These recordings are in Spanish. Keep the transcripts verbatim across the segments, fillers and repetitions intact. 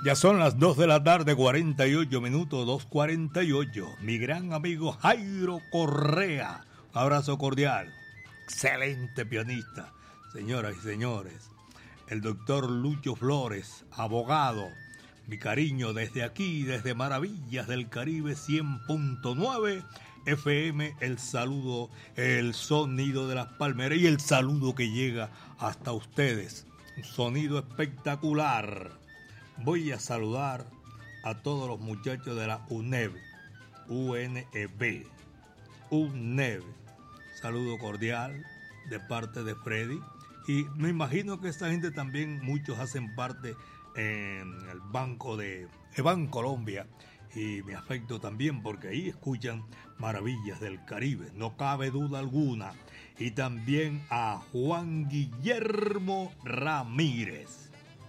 Ya son las dos de la tarde, cuarenta y ocho minutos, dos cuarenta y ocho. Mi gran amigo Jairo Correa, un abrazo cordial. Excelente pianista, señoras y señores. El doctor Lucho Flores, abogado. Mi cariño desde aquí, desde Maravillas del Caribe cien punto nueve F M, el saludo, el sonido de las palmeras y el saludo que llega hasta ustedes. Un sonido espectacular. Voy a saludar a todos los muchachos de la U N E B, U N E B, U N E B. Saludo cordial de parte de Freddy. Y me imagino que esta gente también, muchos hacen parte en el banco de Bancolombia. Y me afecto también porque ahí escuchan Maravillas del Caribe, no cabe duda alguna. Y también a Juan Guillermo Ramírez.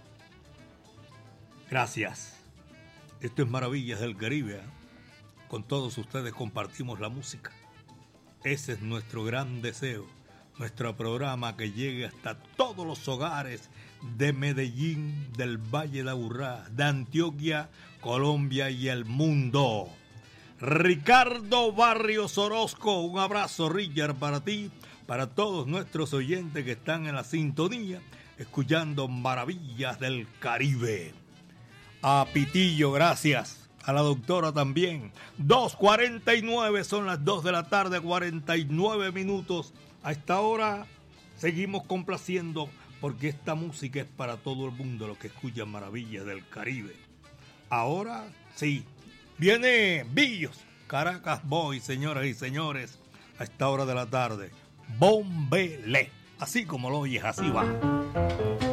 Gracias. Esto es Maravillas del Caribe, ¿eh? Con todos ustedes compartimos la música. Ese es nuestro gran deseo. Nuestro programa que llegue hasta todos los hogares de Medellín, del Valle de Aburrá, de Antioquia, Colombia y el mundo. Ricardo Barrios Orozco, un abrazo, Richard, para ti, para todos nuestros oyentes que están en la sintonía, escuchando Maravillas del Caribe. A Pitillo, gracias. A la doctora también. dos cuarenta y nueve, son las dos de la tarde, cuarenta y nueve minutos. A esta hora seguimos complaciendo porque esta música es para todo el mundo, los que escuchan Maravillas del Caribe. Ahora sí, viene Billos, Caracas Boy, señoras y señores, a esta hora de la tarde. Bombele, así como lo oyes, así va.